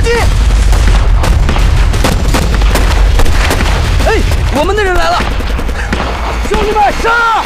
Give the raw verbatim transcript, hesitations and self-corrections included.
击！哎，我们的人来了！兄弟们，杀！